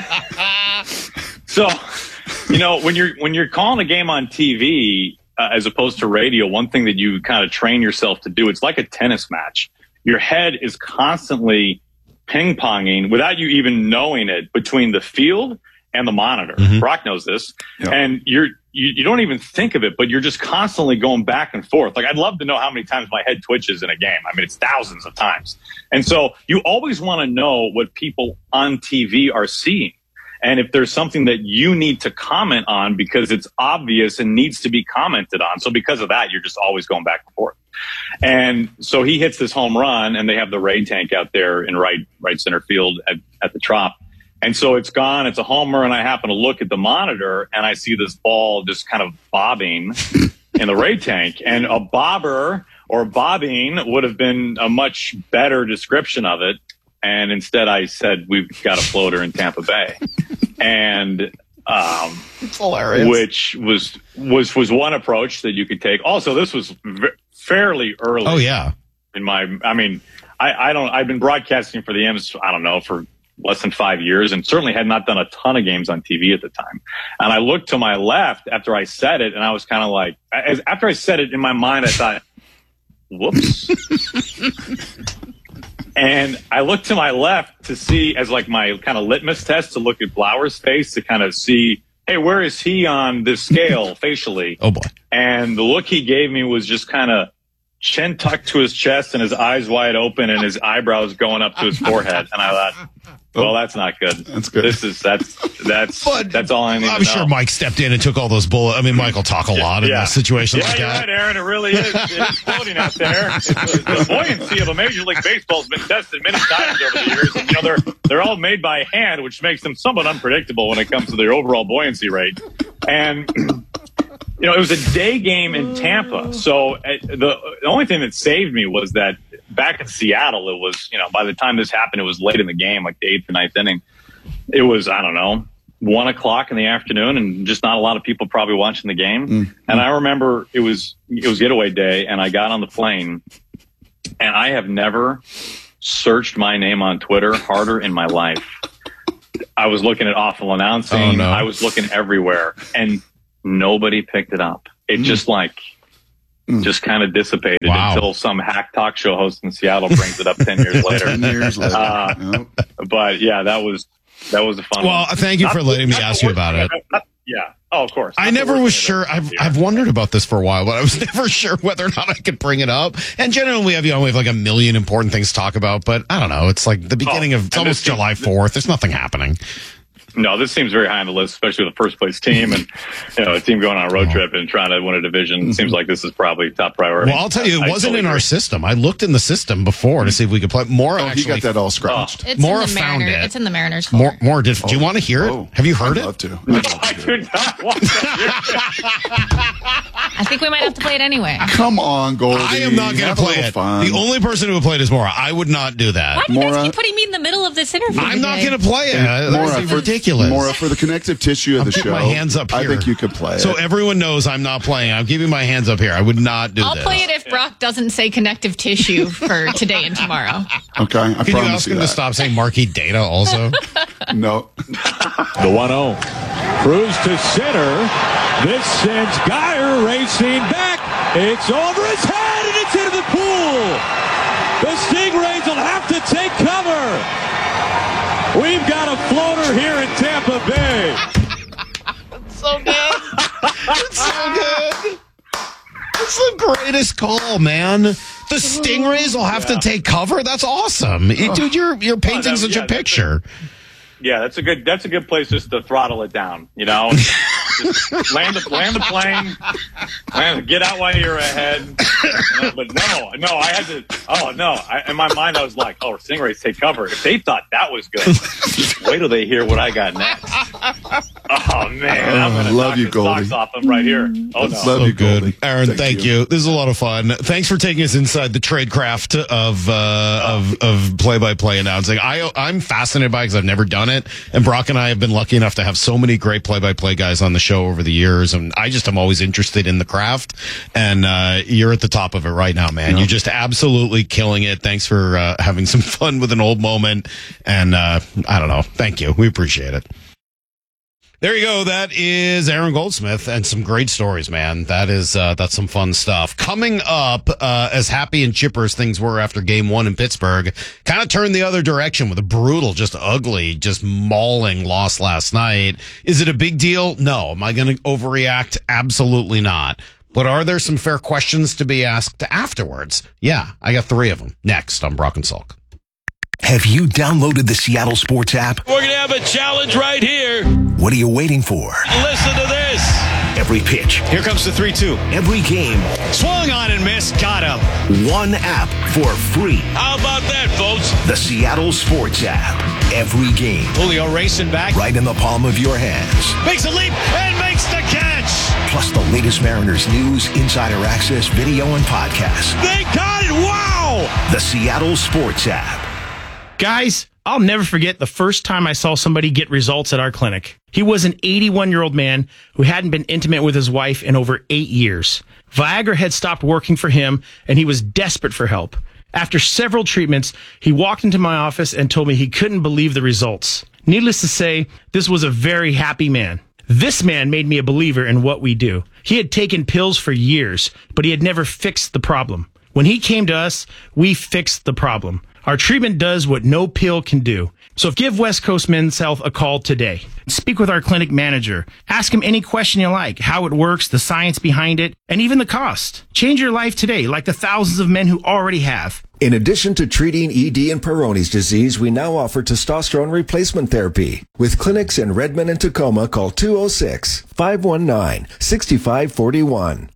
So, when you're calling a game on TV as opposed to radio, one thing that you kind of train yourself to do, it's like a tennis match. Your head is constantly ping-ponging without you even knowing it between the field and the monitor. Mm-hmm. Brock knows this. Yep. And you don't even think of it, but you're just constantly going back and forth. Like, I'd love to know how many times my head twitches in a game. I mean, it's thousands of times. And so you always want to know what people on TV are seeing. And if there's something that you need to comment on because it's obvious and needs to be commented on. So because of that, you're just always going back and forth. And so he hits this home run, and they have the Ray tank out there in right center field at the Trop. And so it's gone. It's a homer, and I happen to look at the monitor, and I see this ball just kind of bobbing in the Ray tank. And a bobber or bobbing would have been a much better description of it. And instead I said, we've got a floater in Tampa Bay. And it's hilarious. Which was one approach that you could take. Also, this was fairly early. Oh, yeah. I've been broadcasting for the M's, I don't know, for less than 5 years, and certainly had not done a ton of games on TV at the time. And I looked to my left after I said it, and I was kind of like, after I said it in my mind, I thought, whoops. And I looked to my left to see, as like my kind of litmus test, to look at Blauer's face to kind of see, hey, where is he on this scale facially? Oh, boy. And the look he gave me was just kind of chin tucked to his chest and his eyes wide open and his eyebrows going up to his forehead. And I thought, well, that's not good. That's good. That's all I need to know. I'm sure Mike stepped in and took all those bullets. I mean, Mike will talk a lot in a situation like that. Yeah, you're right, Aaron. It really is. It's floating out there. The buoyancy of a Major League Baseball has been tested many times over the years. And, they're all made by hand, which makes them somewhat unpredictable when it comes to their overall buoyancy rate. And it was a day game in Tampa. So the only thing that saved me was that back in Seattle, it was, by the time this happened, it was late in the game, like the 8th or 9th inning. It was, I don't know, 1 o'clock in the afternoon and just not a lot of people probably watching the game. And I remember it was getaway day, and I got on the plane, and I have never searched my name on Twitter harder in my life. I was looking at awful announcing. Oh, no. I was looking everywhere, and nobody picked it up. It just kind of dissipated until some hack talk show host in Seattle brings it up 10 years later. 10 years later. But yeah, that was a fun one. Well, thank you for letting me ask you about it. Yeah. Oh, of course. I never was sure. I've wondered about this for a while, but I was never sure whether or not I could bring it up. And generally, we have like a million important things to talk about. But I don't know. It's like the beginning of it's almost July 4th. There's nothing happening. No, this seems very high on the list, especially with the first place team and a team going on a road trip and trying to win a division. It seems like this is probably top priority. Well, I'll tell you, it wasn't in our system. I looked in the system before to see if we could play. Mora actually he got that all scratched. Mora found it. It's in the Mariners folder. Mora did. Do you want to hear it? Have you heard I'd love to. I do not want to hear it. I think we might have to play it anyway. Come on, Goldie. I am not going to play it. Fun. The only person who would play it is Mora. I would not do that. Why do you guys keep putting me in the middle of this interview? I'm not going to play it. That's ridiculous. Mora, for the connective tissue of the show, my hands up here. I think you could play it. So everyone knows I'm not playing. I'm keeping my hands up here. I would not do I'll this. play it if Brock doesn't say connective tissue for today and tomorrow. Okay, I Can you ask him to stop saying marquee data also? No. The 1-0. Cruz to center. This sends Geyer racing back. It's over his head and it's into the pool. The Stingrays will have to take cover. We've got a floater here in Tampa Bay. It's so good. It's so good. It's the greatest call, man. The Stingrays will have to take cover. That's awesome, dude. You're painting such a picture. Yeah, that's a good place just to throttle it down. Just land the plane, get out while you're ahead. But no, I had to. Oh no! In my mind, I was like, "Oh, Stingrays take cover." If they thought that was good, wait till they hear what I got next. Oh man, I'm gonna love knock you, the Goldie. socks off them right here. Oh no, love you, good, Goldie. Aaron. Thank you. This is a lot of fun. Thanks for taking us inside the tradecraft of play-by-play announcing. I'm fascinated by it because I've never done it, and Brock and I have been lucky enough to have so many great play-by-play guys on the show over the years, and I just am always interested in the craft, and you're at the top of it right now, man. Yeah. You're just absolutely killing it. Thanks for having some fun with an old moment, and I don't know. Thank you. We appreciate it. There you go. That is Aaron Goldsmith and some great stories, man. That's some fun stuff. Coming up, as happy and chipper as things were after game 1 in Pittsburgh, kind of turned the other direction with a brutal, just ugly, just mauling loss last night. Is it a big deal? No. Am I going to overreact? Absolutely not. But are there some fair questions to be asked afterwards? Yeah, I got 3 of them. Next on Brock and Salk. Have you downloaded the Seattle Sports app? We're going to have a challenge right here. What are you waiting for? Listen to this. Every pitch. Here comes the 3-2. Every game. Swung on and missed. Got him. One app for free. How about that, folks? The Seattle Sports app. Every game. Julio racing back. Right in the palm of your hands. Makes a leap and makes the catch. Plus the latest Mariners news, insider access, video, and podcasts. They got it. Wow. The Seattle Sports app. Guys, I'll never forget the first time I saw somebody get results at our clinic. He was an 81-year-old man who hadn't been intimate with his wife in over 8 years. Viagra had stopped working for him, and he was desperate for help. After several treatments, he walked into my office and told me he couldn't believe the results. Needless to say, this was a very happy man. This man made me a believer in what we do. He had taken pills for years, but he had never fixed the problem. When he came to us, we fixed the problem. Our treatment does what no pill can do. So give West Coast Men's Health a call today. Speak with our clinic manager. Ask him any question you like, how it works, the science behind it, and even the cost. Change your life today like the thousands of men who already have. In addition to treating ED and Peyronie's disease, we now offer testosterone replacement therapy. With clinics in Redmond and Tacoma, call 206-519-6541.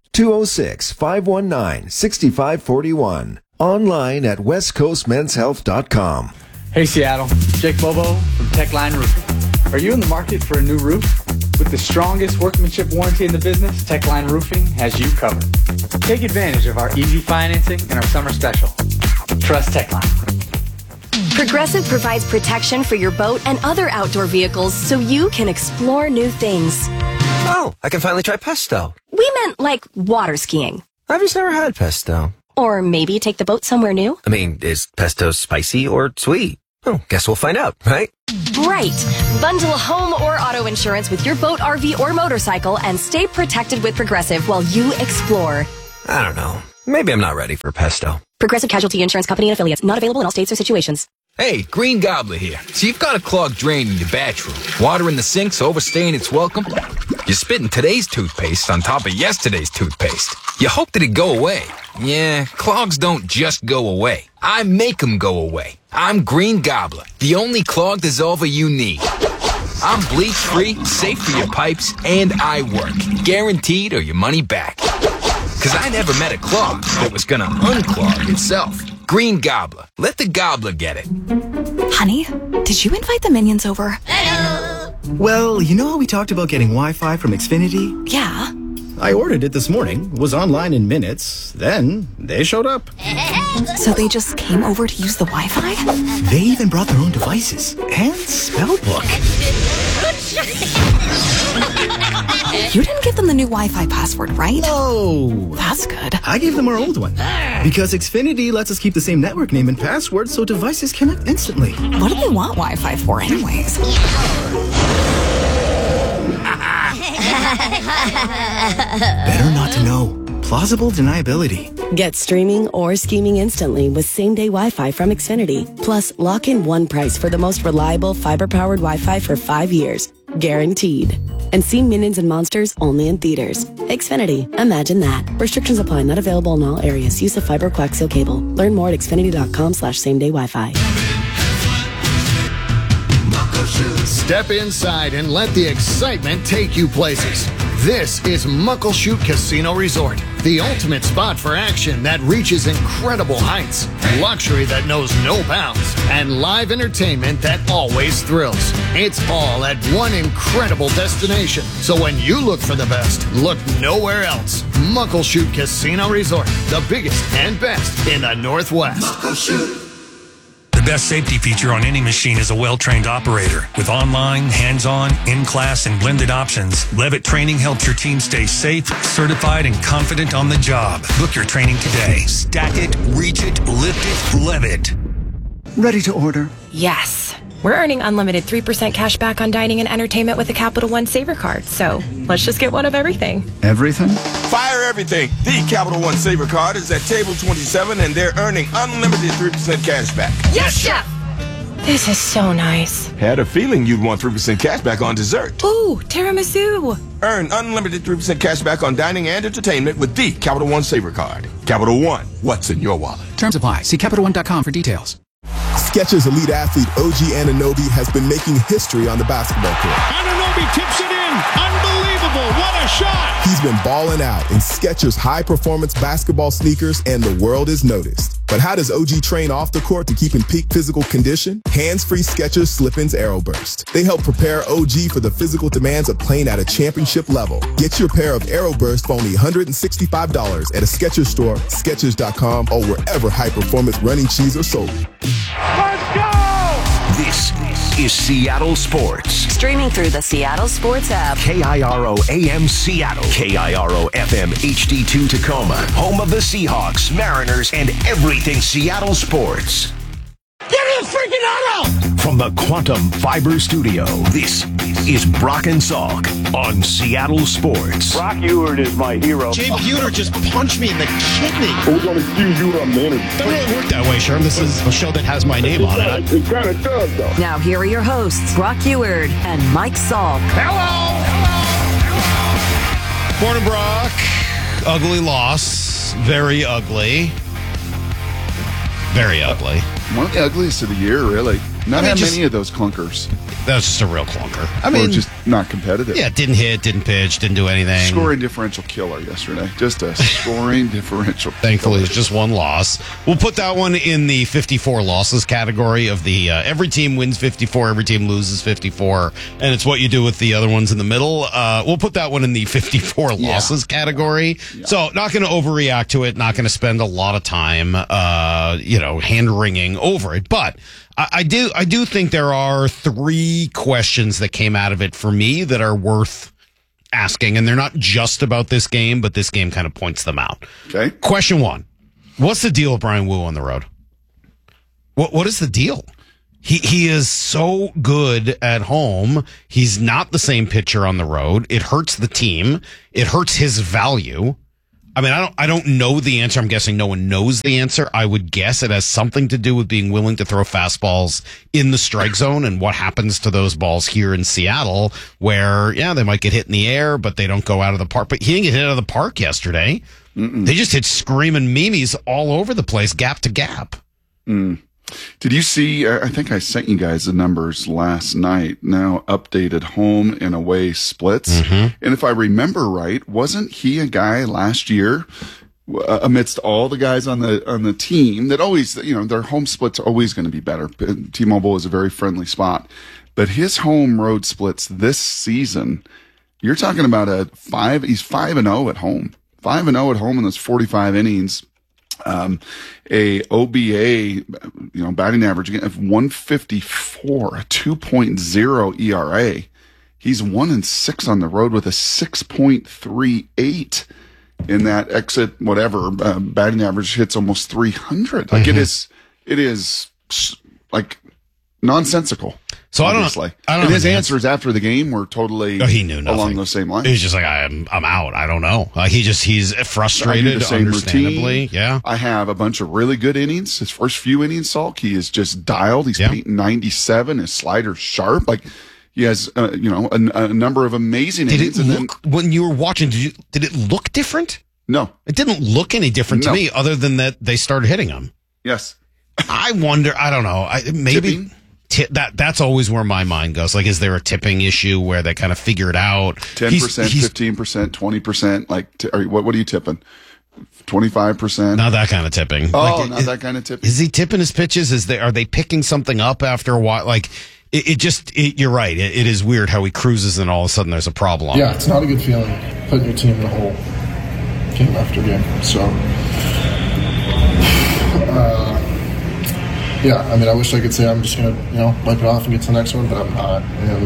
206-519-6541. Online at westcoastmenshealth.com. Hey Seattle, Jake Bobo from Techline Roofing. Are you in the market for a new roof? With the strongest workmanship warranty in the business, Techline Roofing has you covered. Take advantage of our easy financing and our summer special. Trust Techline. Progressive provides protection for your boat and other outdoor vehicles so you can explore new things. Oh, I can finally try pesto. We meant like water skiing. I've just never had pesto. Or maybe take the boat somewhere new. I mean, is pesto spicy or sweet? Oh, guess we'll find out, right? Right. Bundle home or auto insurance with your boat, RV, or motorcycle and stay protected with Progressive while you explore. I don't know. Maybe I'm not ready for pesto. Progressive Casualty Insurance Company and Affiliates. Not available in all states or situations. Hey, Green Gobbler here. So you've got a clogged drain in your bathroom. Water in the sink's overstaying its welcome. You're spitting today's toothpaste on top of yesterday's toothpaste. You hope that it'd go away. Yeah, clogs don't just go away. I make them go away. I'm Green Gobbler, the only clog dissolver you need. I'm bleach-free, safe for your pipes, and I work. Guaranteed or your money back. Because I never met a clog that was gonna unclog itself. Green Gobbler. Let the gobbler get it. Honey, did you invite the minions over? Well, you know how we talked about getting Wi-Fi from Xfinity? Yeah. I ordered it this morning, was online in minutes, then they showed up. So they just came over to use the Wi-Fi? They even brought their own devices and spell book. You didn't give them the new Wi-Fi password, right? No. That's good. I gave them our old one. Because Xfinity lets us keep the same network name and password so devices connect instantly. What do they want Wi-Fi for anyways? Better not to know. Plausible deniability. Get streaming or scheming instantly with same-day Wi-Fi from Xfinity. Plus, lock in one price for the most reliable fiber-powered Wi-Fi for 5 years. Guaranteed. And see Minions and Monsters only in theaters. Xfinity. Imagine that. Restrictions apply. Not available in all areas. Use of fiber coaxial cable. Learn more at xfinity.com/same-day Wi-Fi. Step inside and let the excitement take you places. This is Muckleshoot Casino Resort, the ultimate spot for action that reaches incredible heights, luxury that knows no bounds, and live entertainment that always thrills. It's all at one incredible destination. So when you look for the best, look nowhere else. Muckleshoot Casino Resort, the biggest and best in the Northwest. Muckleshoot. The best safety feature on any machine is a well-trained operator. With online, hands-on, in-class, and blended options, Levitt Training helps your team stay safe, certified, and confident on the job. Book your training today. Stack it, reach it, lift it, Levitt. Ready to order? Yes. We're earning unlimited 3% cash back on dining and entertainment with a Capital One Saver card. So let's just get one of everything. Everything? Fire everything. The Capital One Saver card is at table 27 and they're earning unlimited 3% cash back. Yes, Chef! This is so nice. Had a feeling you'd want 3% cash back on dessert. Ooh, tiramisu. Earn unlimited 3% cash back on dining and entertainment with the Capital One Saver card. Capital One, what's in your wallet? Terms apply. See CapitalOne.com for details. Skechers elite athlete OG Anunoby has been making history on the basketball court. Anunoby tips it in. Unbelievable. What a shot. He's been balling out in Skechers high-performance basketball sneakers, and the world has noticed. But how does OG train off the court to keep in peak physical condition? Hands-free Skechers Slip-ins Aeroburst. They help prepare OG for the physical demands of playing at a championship level. Get your pair of Aeroburst for only $165 at a Skechers store, Skechers.com, or wherever high-performance running shoes are sold. Let's go! This is Seattle Sports. Streaming through the Seattle Sports app. KIRO AM Seattle. KIRO FM HD2 Tacoma. Home of the Seahawks, Mariners, and everything Seattle sports. Get in the freaking auto! From the Quantum Fiber Studio, this is Brock and Salk on Seattle Sports. Brock Ewert is my hero. Jay Buhner just punched me in the kidney. We're going to excuse you on the interview. Doesn't really work that way, Sherm. This is a show that has my name on it. It kind of does, though. Now here are your hosts, Brock Ewert and Mike Salk. Hello! Morning, Brock. Ugly loss. Very ugly. Very ugly. One of the ugliest of the year, really. Not many of those clunkers. That's just a real clunker. I mean, just not competitive. Yeah, didn't hit, didn't pitch, didn't do anything. Scoring differential killer yesterday. Just a scoring differential Thankfully, killer. it's just one loss. We'll put that one in the 54 losses category of the every team wins 54, every team loses 54, and it's what you do with the other ones in the middle. We'll put that one in the 54 losses category. Yeah. So not going to overreact to it, not going to spend a lot of time, hand-wringing over it. But I do think there are 3 questions that came out of it for me that are worth asking, and they're not just about this game, but this game kind of points them out. Okay. Question 1. What's the deal with Brian Wu on the road? What is the deal? He is so good at home. He's not the same pitcher on the road. It hurts the team. It hurts his value. I mean, I don't know the answer. I'm guessing no one knows the answer. I would guess it has something to do with being willing to throw fastballs in the strike zone and what happens to those balls here in Seattle, where, they might get hit in the air, but they don't go out of the park. But he didn't get hit out of the park yesterday. They just hit screaming memes all over the place, gap to gap. Did you see, I think I sent you guys the numbers last night, now updated home and away splits. And if I remember right, wasn't he a guy last year amidst all the guys on the team that always, their home splits are always going to be better. T-Mobile is a very friendly spot. But his home road splits this season, you're talking about he's 5-0 at home. 5-0 at home in those 45 innings. A OBA, batting average again of 154, a 2.0 ERA. He's 1-6 on the road with a 6.38 in that exit, batting average hits almost 300. Like it is like nonsensical. So obviously. I don't and know. His answers after the game were totally he knew nothing along those same lines. He's just like, I'm out. I don't know. He's frustrated, understandably. Yeah. I have a bunch of really good innings. His first few innings, Salk, he is just dialed. He's painting 97. His slider's sharp. Like he has, a number of amazing innings. When you were watching, did it look different? No. It didn't look any different to me other than that they started hitting him. Yes. I wonder, I don't know. Maybe that's always where my mind goes. Like, is there a tipping issue where they kind of figure it out? 10%, 15%, 20%. Like, what are you tipping? 25%? Not that kind of tipping. Oh, not that kind of tipping. Is he tipping his pitches? Are they picking something up after a while? Like, you're right. It is weird how he cruises and all of a sudden there's a problem. Yeah, it's not a good feeling putting your team in a hole game after game. So, I wish I could say I'm just going to, wipe it off and get to the next one, but I'm not.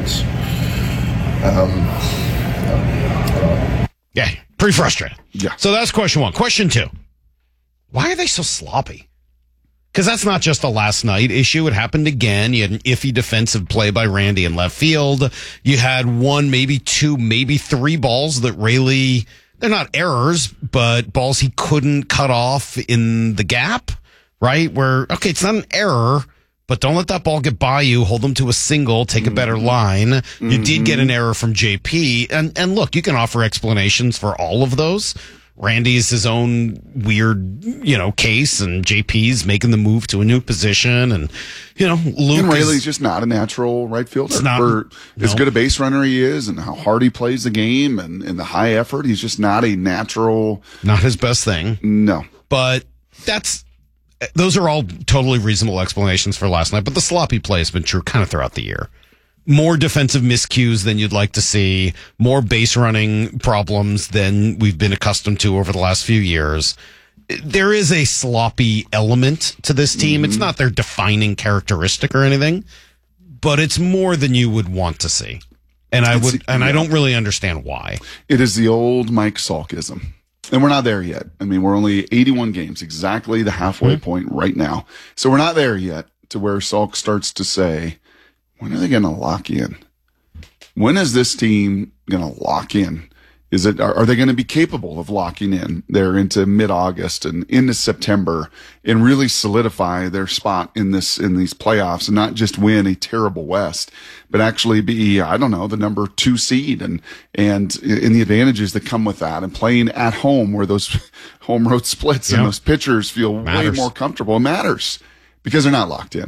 Yeah, pretty frustrated. Yeah. So that's question 1. Question 2. Why are they so sloppy? Because that's not just a last night issue. It happened again. You had an iffy defensive play by Randy in left field. You had 1, maybe 2, maybe 3 balls that really, they're not errors, but balls he couldn't cut off in the gap. Right? Where, okay, it's not an error, but don't let that ball get by you. Hold them to a single, take a better line. You did get an error from JP. And look, you can offer explanations for all of those. Randy's his own weird, case, and JP's making the move to a new position. And, Luke and Rayleigh's just not a natural right fielder. As good a base runner he is and how hard he plays the game and the high effort, he's just not a natural. Not his best thing. No. But those are all totally reasonable explanations for last night, but the sloppy play has been true kind of throughout the year. More defensive miscues than you'd like to see, more base running problems than we've been accustomed to over the last few years. There is a sloppy element to this team. It's not their defining characteristic or anything, but it's more than you would want to see. And I don't really understand why. It is the old Mike Salkism. And we're not there yet. I mean, we're only 81 games, exactly the halfway point right now. So we're not there yet to where Salk starts to say, when are they going to lock in? When is this team going to lock in? Are they going to be capable of locking in there into mid-August and into September and really solidify their spot in these playoffs and not just win a terrible West, but actually be, the number 2 seed and in the advantages that come with that and playing at home where those home road splits and those pitchers feel way more comfortable. It matters because they're not locked in.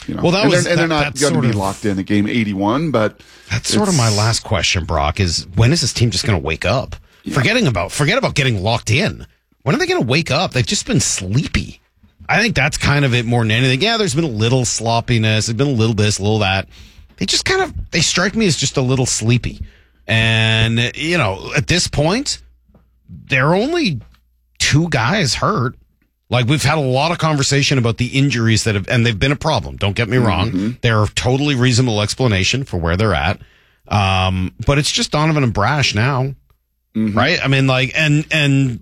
You know? Well, they're not going to be locked in at game 81, but that's sort of my last question, Brock, is when is this team just going to wake up? Yeah. Forget about getting locked in. When are they going to wake up? They've just been sleepy. I think that's kind of it more than anything. Yeah, there's been a little sloppiness. There's been a little this, a little that. They strike me as just a little sleepy. And, at this point, there are only 2 guys hurt. Like, we've had a lot of conversation about the injuries and they've been a problem. Don't get me wrong. Mm-hmm. They're a totally reasonable explanation for where they're at. But it's just Donovan and Brash now. Mm-hmm. Right? I mean, and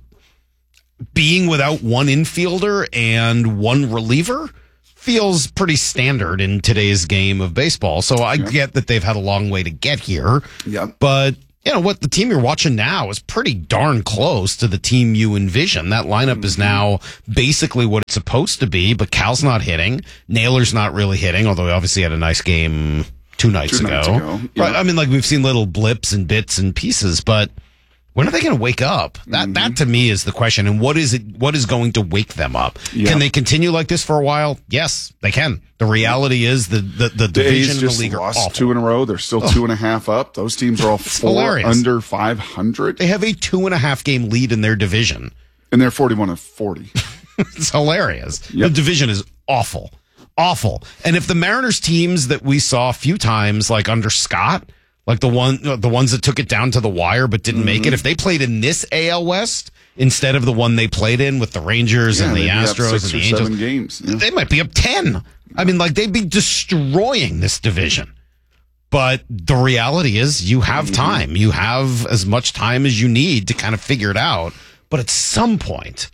being without one infielder and one reliever feels pretty standard in today's game of baseball. So I get that they've had a long way to get here. Yeah. But you know what? The team you're watching now is pretty darn close to the team you envision. That lineup is now basically what it's supposed to be, but Cal's not hitting. Naylor's not really hitting, although he obviously had a nice game two nights ago. Yeah. But, I mean, like, we've seen little blips and bits and pieces, but when are they going to wake up? That to me is the question. And what is going to wake them up? Yeah. Can they continue like this for a while? Yes, they can. The reality is the division in the league are awful. 2 in a row. They're still 2.5 up. Those teams are all 4 under 500. They have a 2.5 game lead in their division. And they're 41 of 40. It's hilarious. Yep. The division is awful. Awful. And if the Mariners teams that we saw a few times, like under Scott, like the ones that took it down to the wire but didn't make it, if they played in this AL West instead of the one they played in with the Rangers and the Astros and the Angels, 7 games. Yeah. They might be up 10. I mean, like, they'd be destroying this division. But the reality is you have time. You have as much time as you need to kind of figure it out. But at some point,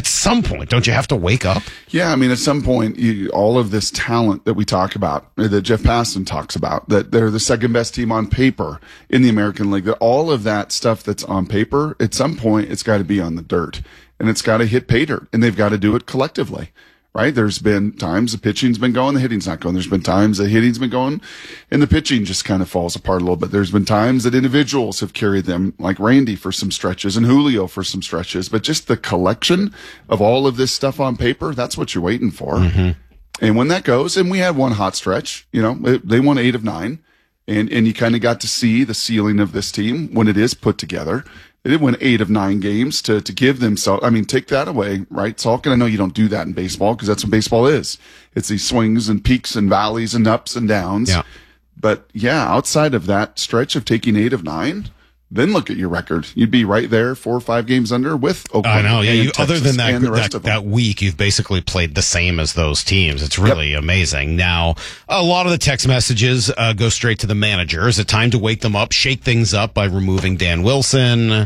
don't you have to wake up? Yeah, I mean, at some point, all of this talent that we talk about, that Jeff Passan talks about, that they're the second best team on paper in the American League, that all of that stuff that's on paper, at some point, it's got to be on the dirt. And it's got to hit pay dirt. And they've got to do it collectively. Right? There's been times the pitching's been going, the hitting's not going. There's been times the hitting's been going, and the pitching just kind of falls apart a little bit. There's been times that individuals have carried them, like Randy for some stretches and Julio for some stretches. But just the collection of all of this stuff on paper, that's what you're waiting for. Mm-hmm. And when that goes, and we had one hot stretch, they won 8 of 9, and you kind of got to see the ceiling of this team when it is put together. They did win 8 of 9 games to give themselves. I mean, take that away, right, Salk? And I know you don't do that in baseball because that's what baseball is. It's these swings and peaks and valleys and ups and downs. Yeah. But yeah, outside of that stretch of taking 8 of 9, then look at your record. You'd be right there 4 or 5 games under with Oakland. I know. Yeah. Other than that week, you've basically played the same as those teams. It's really amazing. Now, a lot of the text messages go straight to the manager. Is it time to wake them up, shake things up by removing Dan Wilson?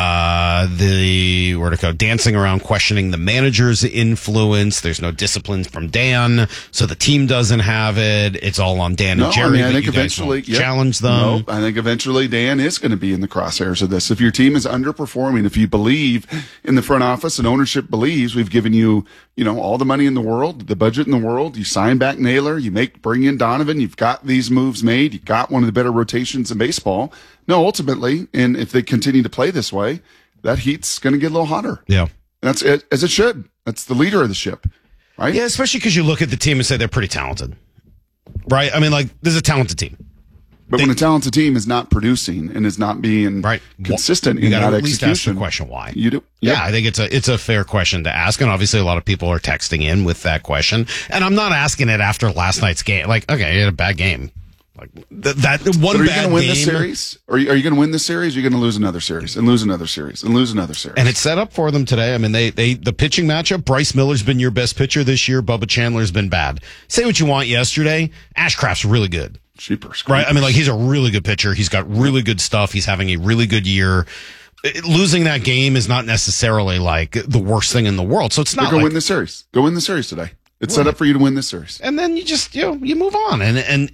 Where'd it go? Dancing around, questioning the manager's influence. There's no discipline from Dan, so the team doesn't have it. It's all on Dan and Jerry. I think eventually challenge them. I think eventually Dan is going to be in the crosshairs of this. If your team is underperforming, if you believe in the front office and ownership believes we've given you, all the money in the world, the budget in the world, you sign back Naylor, bring in Donovan, you've got these moves made, you've got one of the better rotations in baseball. No, ultimately, and if they continue to play this way, that heat's going to get a little hotter. Yeah. And that's it, as it should. That's the leader of the ship, right? Yeah, especially because you look at the team and say they're pretty talented, right? I mean, like, this is a talented team. But when a talented team is not producing and is not being consistent in that execution, you got to at least ask the question why. You do. Yep. Yeah, I think it's a fair question to ask, and obviously a lot of people are texting in with that question. And I'm not asking it after last night's game. Like, okay, you had a bad game. Like that one. But are you bad going to win game, this series? Or are you going to win this series? Or are you going to lose another series and lose another series and lose another series? And it's set up for them today. I mean, the pitching matchup. Bryce Miller's been your best pitcher this year. Bubba Chandler's been bad. Say what you want. Yesterday, Ashcraft's really good. Cheapers. Right? I mean, like, he's a really good pitcher. He's got really good stuff. He's having a really good year. Losing that game is not necessarily like the worst thing in the world. So it's not. Go win the series. Go win the series today. It's set up for you to win this series. And then you just, you move on.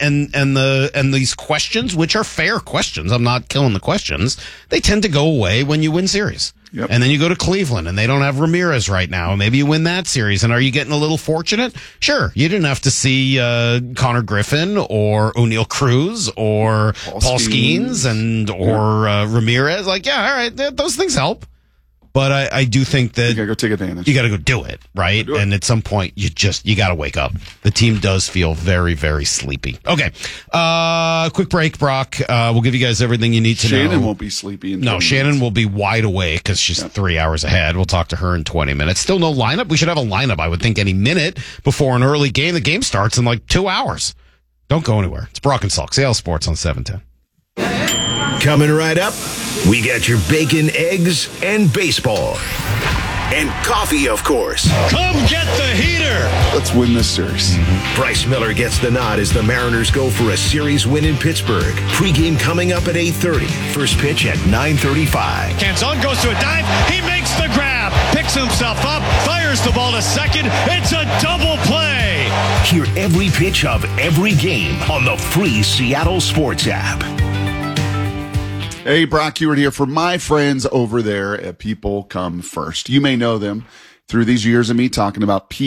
And these questions, which are fair questions, I'm not killing the questions, they tend to go away when you win series. Yep. And then you go to Cleveland and they don't have Ramirez right now. And maybe you win that series. And are you getting a little fortunate? Sure. You didn't have to see Connor Griffin or O'Neal Cruz or Paul Skeens or Ramirez. Like, yeah, all right. Those things help. But I do think that you got to go take advantage. You got to go do it, right? And at some point, you got to wake up. The team does feel very, very sleepy. Okay. Quick break, Brock. We'll give you guys everything you need to know. Shannon won't be sleepy. No, Shannon will be wide awake because she's 3 hours ahead. We'll talk to her in 20 minutes. Still no lineup. We should have a lineup, I would think, any minute before an early game. The game starts in like 2 hours. Don't go anywhere. It's Brock and Salk, Seattle Sports on 710. Coming right up, we got your bacon, eggs, and baseball. And coffee, of course. Come get the heater. Let's win this series. Bryce Miller gets the nod as the Mariners go for a series win in Pittsburgh. Pre-game coming up at 8:30. First pitch at 9:35. Canzon goes to a dive. He makes the grab. Picks himself up. Fires the ball to second. It's a double play. Hear every pitch of every game on the free Seattle Sports app. Hey, Brock Ewart here for my friends over there at People Come First. You may know them through these years of me talking about